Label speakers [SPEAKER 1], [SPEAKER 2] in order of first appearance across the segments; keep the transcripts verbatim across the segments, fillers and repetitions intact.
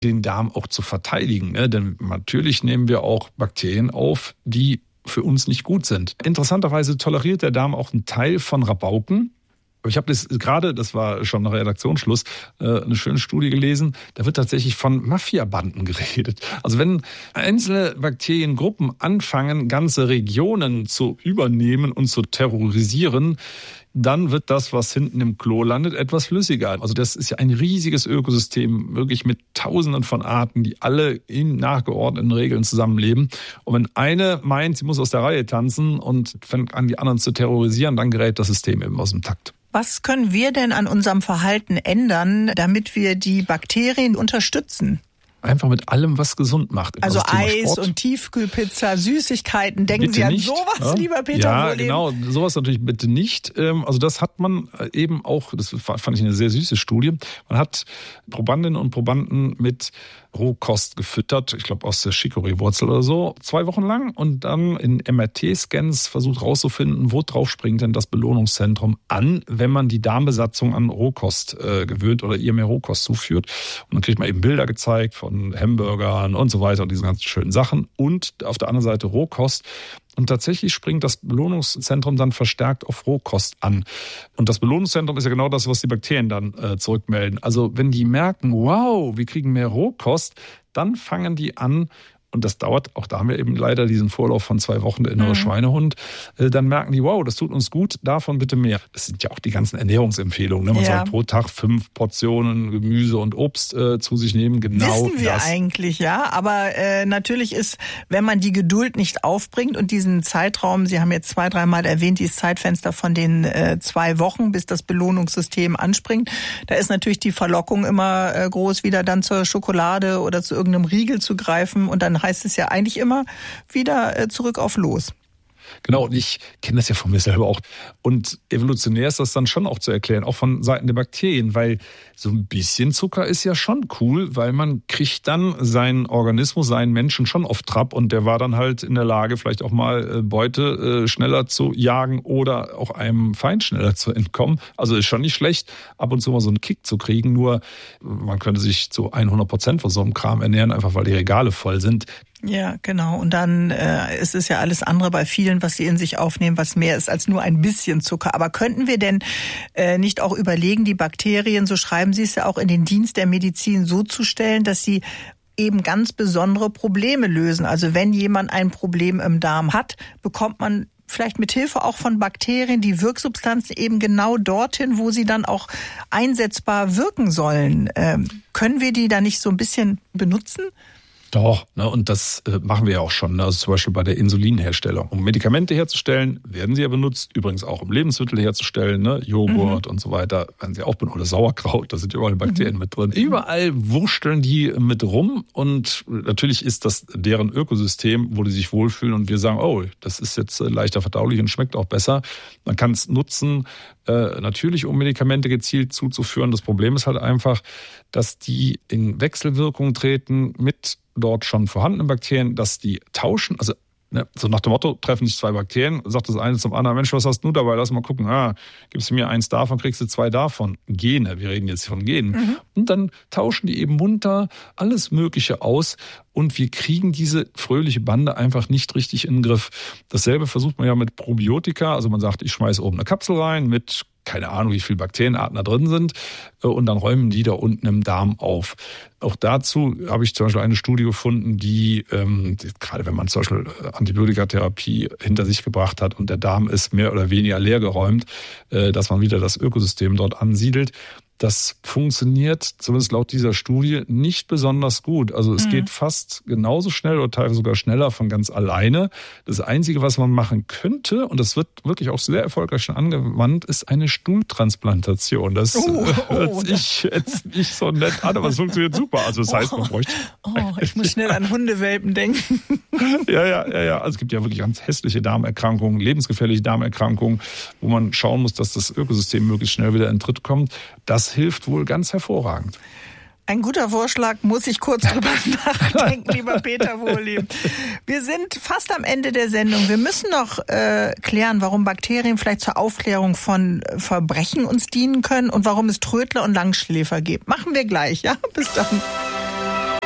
[SPEAKER 1] den Darm auch zu verteidigen. Ne? Denn natürlich nehmen wir auch Bakterien auf, die für uns nicht gut sind. Interessanterweise toleriert der Darm auch einen Teil von Rabauken. Ich habe das gerade, das war schon nach Redaktionsschluss, eine schöne Studie gelesen. Da wird tatsächlich von Mafiabanden geredet. Also wenn einzelne Bakteriengruppen anfangen, ganze Regionen zu übernehmen und zu terrorisieren, dann wird das, was hinten im Klo landet, etwas flüssiger. Also das ist ja ein riesiges Ökosystem, wirklich mit Tausenden von Arten, die alle in nachgeordneten Regeln zusammenleben. Und wenn eine meint, sie muss aus der Reihe tanzen und fängt an, die anderen zu terrorisieren, dann gerät das System eben aus dem Takt.
[SPEAKER 2] Was können wir denn an unserem Verhalten ändern, damit wir die Bakterien unterstützen?
[SPEAKER 1] Einfach mit allem, was gesund macht.
[SPEAKER 2] Also Eis und Tiefkühlpizza, Süßigkeiten. Denken
[SPEAKER 1] bitte
[SPEAKER 2] Sie an
[SPEAKER 1] nicht,
[SPEAKER 2] sowas,
[SPEAKER 1] ja?
[SPEAKER 2] lieber Peter
[SPEAKER 1] Ja,
[SPEAKER 2] Wohlleben?
[SPEAKER 1] genau. Sowas natürlich bitte nicht. Also das hat man eben auch, das fand ich eine sehr süße Studie. Man hat Probandinnen und Probanden mit Rohkost gefüttert, ich glaube aus der Chicorée-Wurzel oder so, zwei Wochen lang und dann in M R T-Scans versucht rauszufinden, wo drauf springt denn das Belohnungszentrum an, wenn man die Darmbesatzung an Rohkost äh, gewöhnt oder ihr mehr Rohkost zuführt. Und dann kriegt man eben Bilder gezeigt von Hamburgern und so weiter und diesen ganzen schönen Sachen und auf der anderen Seite Rohkost. Und tatsächlich springt das Belohnungszentrum dann verstärkt auf Rohkost an. Und das Belohnungszentrum ist ja genau das, was die Bakterien dann äh, zurückmelden. Also wenn die merken, wow, wir kriegen mehr Rohkost, dann fangen die an, und das dauert, auch da haben wir eben leider diesen Vorlauf von zwei Wochen, der innere mhm. Schweinehund, dann merken die, wow, das tut uns gut, davon bitte mehr. Das sind ja auch die ganzen Ernährungsempfehlungen. Ne? Man ja. soll pro Tag fünf Portionen Gemüse und Obst äh, zu sich nehmen. Genau
[SPEAKER 2] Wissen wir
[SPEAKER 1] das.
[SPEAKER 2] eigentlich, ja. Aber äh, natürlich ist, wenn man die Geduld nicht aufbringt und diesen Zeitraum, Sie haben jetzt zwei, dreimal erwähnt, dieses Zeitfenster von den äh, zwei Wochen, bis das Belohnungssystem anspringt, da ist natürlich die Verlockung immer äh, groß, wieder dann zur Schokolade oder zu irgendeinem Riegel zu greifen und dann heißt es ja eigentlich immer wieder zurück auf Los.
[SPEAKER 1] Genau, und ich kenne das ja von mir selber auch. Und evolutionär ist das dann schon auch zu erklären, auch von Seiten der Bakterien, weil so ein bisschen Zucker ist ja schon cool, weil man kriegt dann seinen Organismus, seinen Menschen schon auf Trab und der war dann halt in der Lage, vielleicht auch mal Beute schneller zu jagen oder auch einem Feind schneller zu entkommen. Also ist schon nicht schlecht, ab und zu mal so einen Kick zu kriegen, nur man könnte sich zu hundert Prozent von so einem Kram ernähren, einfach weil die Regale voll sind.
[SPEAKER 2] Ja, genau. Und dann äh, ist es ja alles andere bei vielen, was sie in sich aufnehmen, was mehr ist als nur ein bisschen Zucker. Aber könnten wir denn äh, nicht auch überlegen, die Bakterien, so schreiben Sie es ja auch, in den Dienst der Medizin so zu stellen, dass sie eben ganz besondere Probleme lösen? Also wenn jemand ein Problem im Darm hat, bekommt man vielleicht mit Hilfe auch von Bakterien die Wirksubstanzen eben genau dorthin, wo sie dann auch einsetzbar wirken sollen. Ähm, können wir die da nicht so ein bisschen benutzen?
[SPEAKER 1] Doch, ne, und das äh, machen wir ja auch schon. Ne? Also zum Beispiel bei der Insulinherstellung. Um Medikamente herzustellen, werden sie ja benutzt. Übrigens auch um Lebensmittel herzustellen, ne? Joghurt mhm. und so weiter, werden sie auch benutzt. Oder Sauerkraut, da sind überall Bakterien mhm. mit drin. Überall wurschteln die mit rum. Und natürlich ist das deren Ökosystem, wo die sich wohlfühlen. Und wir sagen, oh, das ist jetzt leichter verdaulich und schmeckt auch besser. Man kann es nutzen, äh, natürlich um Medikamente gezielt zuzuführen. Das Problem ist halt einfach, dass die in Wechselwirkung treten mit dort schon vorhandenen Bakterien, dass die tauschen, also ne, so nach dem Motto, treffen sich zwei Bakterien, sagt das eine zum anderen, Mensch, was hast du dabei, lass mal gucken, ah, gibst du mir eins davon, kriegst du zwei davon. Gene, wir reden jetzt von Genen. Mhm. Und dann tauschen die eben munter alles Mögliche aus und wir kriegen diese fröhliche Bande einfach nicht richtig in den Griff. Dasselbe versucht man ja mit Probiotika, also man sagt, ich schmeiße oben eine Kapsel rein mit keine Ahnung, wie viele Bakterienarten da drin sind und dann räumen die da unten im Darm auf. Auch dazu habe ich zum Beispiel eine Studie gefunden, die, ähm, gerade wenn man zum Beispiel Antibiotikatherapie hinter sich gebracht hat und der Darm ist mehr oder weniger leergeräumt, äh, dass man wieder das Ökosystem dort ansiedelt. Das funktioniert, zumindest laut dieser Studie, nicht besonders gut. Also es mhm. geht fast genauso schnell oder teilweise sogar schneller von ganz alleine. Das Einzige, was man machen könnte, und das wird wirklich auch sehr erfolgreich schon angewandt, ist eine Stuhltransplantation. Das
[SPEAKER 2] oh, oh,
[SPEAKER 1] hört sich jetzt nicht so nett an, aber es funktioniert super. Also das heißt, man bräuchte...
[SPEAKER 2] Oh, ich muss schnell an Hundewelpen denken.
[SPEAKER 1] Ja, ja, ja, ja. Also es gibt ja wirklich ganz hässliche Darmerkrankungen, lebensgefährliche Darmerkrankungen, wo man schauen muss, dass das Ökosystem möglichst schnell wieder in Tritt kommt. Das hilft wohl ganz hervorragend.
[SPEAKER 2] Ein guter Vorschlag, muss ich kurz drüber nachdenken, lieber Peter Wohlleben. Wir sind fast am Ende der Sendung. Wir müssen noch äh, klären, warum Bakterien vielleicht zur Aufklärung von Verbrechen uns dienen können und warum es Trödler und Langschläfer gibt. Machen wir gleich, ja? Bis dann.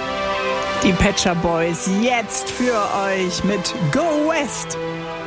[SPEAKER 2] Die Pet Shop Boys jetzt für euch mit Go West.